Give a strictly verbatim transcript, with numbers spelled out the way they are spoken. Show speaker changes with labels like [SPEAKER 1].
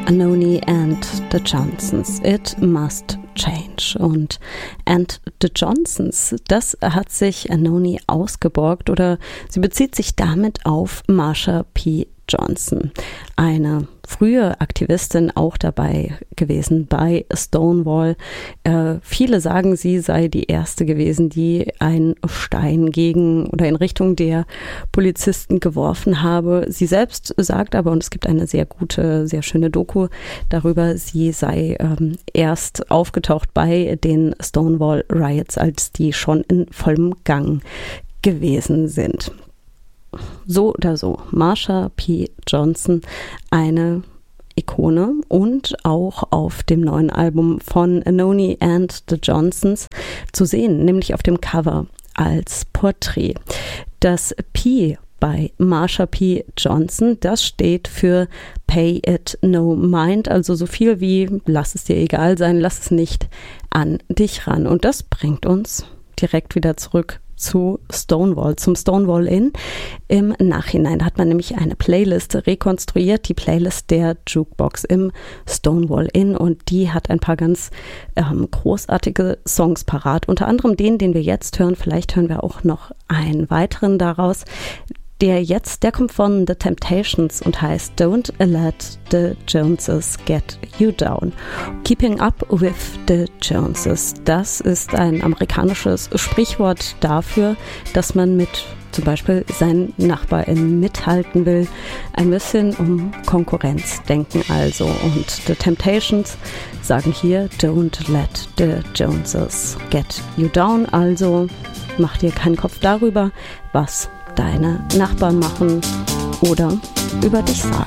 [SPEAKER 1] Anohni and the Johnsons, It Must Change. Und And the Johnsons, das hat sich Anohni ausgeborgt, oder sie bezieht sich damit auf Marsha P. Johnson, eine frühe Aktivistin, auch dabei gewesen bei Stonewall. Äh, viele sagen, sie sei die erste gewesen, die einen Stein gegen oder in Richtung der Polizisten geworfen habe. Sie selbst sagt aber, und es gibt eine sehr gute, sehr schöne Doku darüber, sie sei ähm, erst aufgetaucht bei den Stonewall Riots, als die schon in vollem Gang gewesen sind. So oder so, Marsha P. Johnson, eine Ikone, und auch auf dem neuen Album von Anohni and the Johnsons zu sehen, nämlich auf dem Cover als Porträt. Das P bei Marsha P. Johnson, das steht für Pay It No Mind, also so viel wie lass es dir egal sein, lass es nicht an dich ran. Und das bringt uns direkt wieder zurück zu Stonewall, zum Stonewall Inn. Im Nachhinein hat man nämlich eine Playlist rekonstruiert, die Playlist der Jukebox im Stonewall Inn, und die hat ein paar ganz ähm, großartige Songs parat, unter anderem den, den wir jetzt hören. Vielleicht hören wir auch noch einen weiteren daraus. Der jetzt, der kommt von The Temptations und heißt Don't Let the Joneses Get You Down. Keeping Up with the Joneses, das ist ein amerikanisches Sprichwort dafür, dass man mit zum Beispiel seinen NachbarInnen mithalten will. Ein bisschen um Konkurrenz denken also. Und The Temptations sagen hier Don't let the Joneses get you down. Also mach dir keinen Kopf darüber, was deine Nachbarn machen oder über dich sagen.